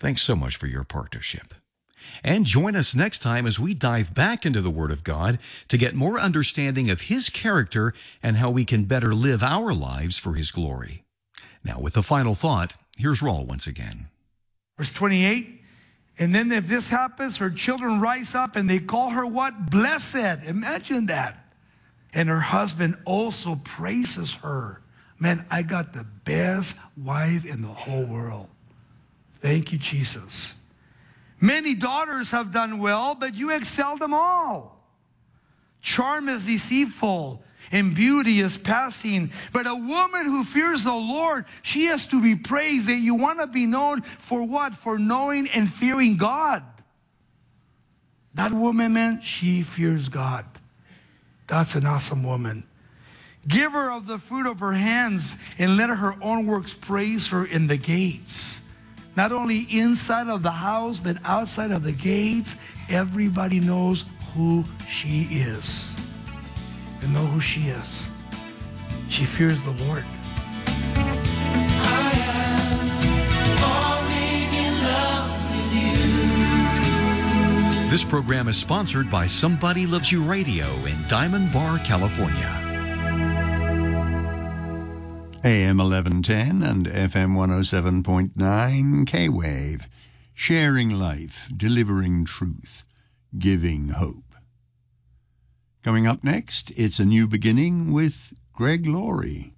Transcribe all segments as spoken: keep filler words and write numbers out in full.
Thanks so much for your partnership. And join us next time as we dive back into the Word of God to get more understanding of His character and how we can better live our lives for His glory. Now, with the final thought, here's Raul once again. Verse twenty-eight, and then if this happens, her children rise up and they call her what? Blessed. Imagine that. And her husband also praises her. Man, I got the best wife in the whole world. Thank you, Jesus. Many daughters have done well, but you excel them all. Charm is deceitful, and beauty is passing. But a woman who fears the Lord, she has to be praised. And you want to be known for what? For knowing and fearing God. That woman, man, she fears God. That's an awesome woman. Give her of the fruit of her hands, and let her own works praise her in the gates. Not only inside of the house, but outside of the gates, everybody knows who she is. They know who she is. She fears the Lord. I am falling in love with you. This program is sponsored by Somebody Loves You Radio in Diamond Bar, California. A M eleven ten and F M one oh seven point nine K-Wave. Sharing life, delivering truth, giving hope. Coming up next, it's a new beginning with Greg Laurie.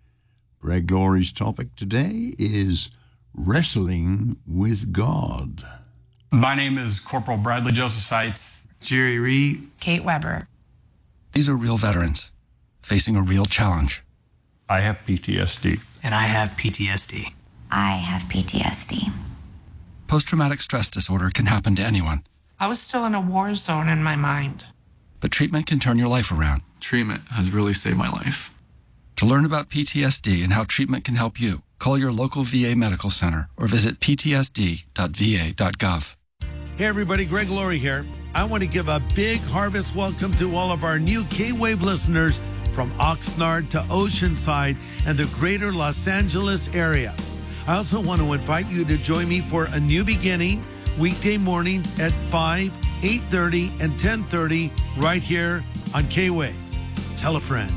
Greg Laurie's topic today is wrestling with God. My name is Corporal Bradley Joseph Seitz. Jerry Reed. Kate Weber. These are real veterans facing a real challenge. I have P T S D. And I have P T S D. I have P T S D. Post-traumatic stress disorder can happen to anyone. I was still in a war zone in my mind. But treatment can turn your life around. Treatment has really saved my life. To learn about P T S D and how treatment can help you, call your local V A medical center or visit p t s d dot v a dot gov. Hey everybody, Greg Laurie here. I want to give a big harvest welcome to all of our new K-Wave listeners from Oxnard to Oceanside and the greater Los Angeles area. I also want to invite you to join me for A New Beginning, weekday mornings at five, eight thirty, and ten thirty right here on K-Wave. Tell a friend.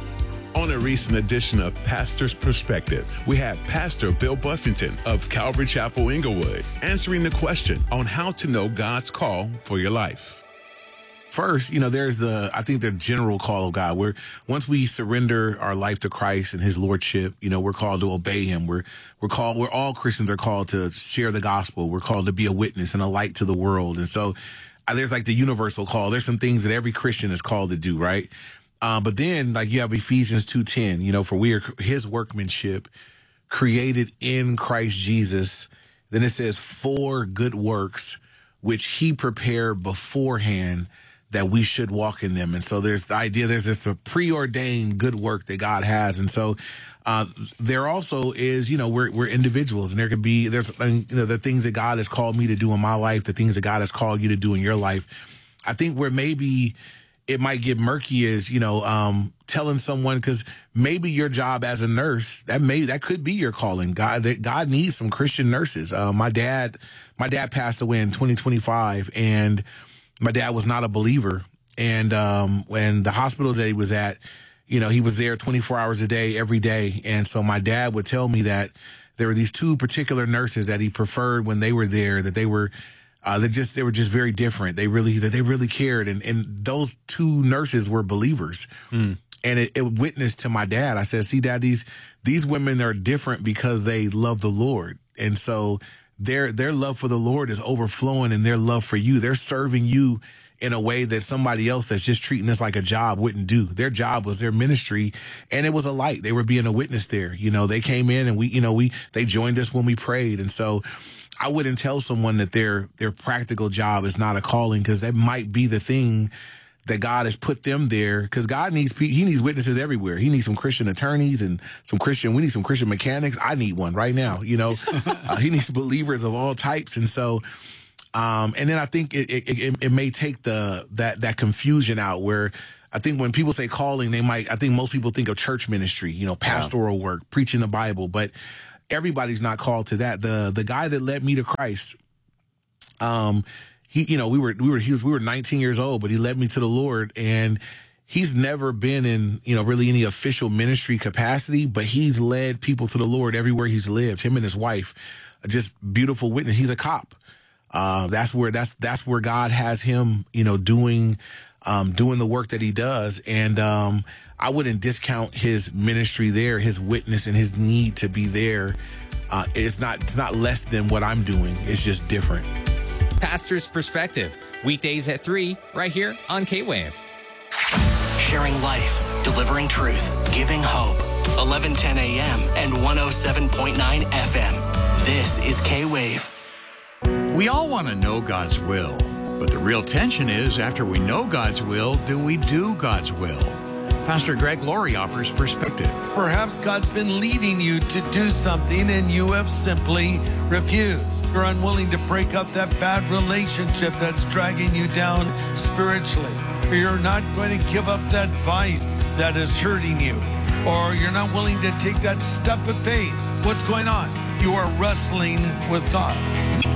On a recent edition of Pastor's Perspective, we have Pastor Bill Buffington of Calvary Chapel, Inglewood, answering the question on how to know God's call for your life. First, you know, there's the, I think the general call of God, where once we surrender our life to Christ and his lordship, you know, we're called to obey him. We're, we're called, we're all Christians are called to share the gospel. We're called to be a witness and a light to the world. And so uh, there's like the universal call. There's some things that every Christian is called to do, right? Uh, but then like you have Ephesians two ten, you know, for we are his workmanship created in Christ Jesus. Then it says for good works, which he prepared beforehand that we should walk in them. And so there's the idea, there's this a preordained good work that God has. And so uh, there also is, you know, we're, we're individuals, and there could be, there's, you know, the things that God has called me to do in my life, the things that God has called you to do in your life. I think where maybe it might get murky is, you know, um, telling someone, because maybe your job as a nurse, that may, that could be your calling. God, that God needs some Christian nurses. Uh, my dad, my dad passed away in twenty twenty-five, and my dad was not a believer. And, um, when the hospital that he was at, you know, he was there twenty-four hours a day, every day. And so my dad would tell me that there were these two particular nurses that he preferred when they were there, that they were, uh, they just, they were just very different. They really, that they really cared. And, and those two nurses were believers. Mm. And it, it witnessed to my dad. I said, see, Dad, these, these women are different because they love the Lord. And so their, their love for the Lord is overflowing in their love for you. They're serving you in a way that somebody else that's just treating this like a job wouldn't do. Their job was their ministry, and it was a light. They were being a witness there. You know, they came in and we, you know, we, they joined us when we prayed. And so I wouldn't tell someone that their, their practical job is not a calling, because that might be the thing that God has put them there, because God needs, he needs witnesses everywhere. He needs some Christian attorneys and some Christian, we need some Christian mechanics. I need one right now, you know, uh, he needs believers of all types. And so, um, and then I think it, it, it, it may take the, that, that confusion out, where I think when people say calling, they might, I think most people think of church ministry, you know, pastoral work, preaching the Bible, but everybody's not called to that. The the guy that led me to Christ, um, he, you know, we were we were he was we were nineteen years old, but he led me to the Lord, and he's never been in, you know, really any official ministry capacity, but he's led people to the Lord everywhere he's lived. Him and his wife, just beautiful witness. He's a cop. Uh, that's where that's that's where God has him, you know, doing um, doing the work that he does, and um, I wouldn't discount his ministry there, his witness, and his need to be there. Uh, it's not it's not less than what I'm doing. It's just different. Pastor's Perspective, weekdays at three, right here on K-Wave. Sharing life, delivering truth, giving hope. eleven ten a.m. and one oh seven point nine F M. This is K-Wave. We all want to know God's will, but the real tension is, after we know God's will, do we do God's will? Pastor Greg Laurie offers perspective. Perhaps God's been leading you to do something and you have simply refused. You're unwilling to break up that bad relationship that's dragging you down spiritually. Or you're not going to give up that vice that is hurting you. Or you're not willing to take that step of faith. What's going on? You are wrestling with God.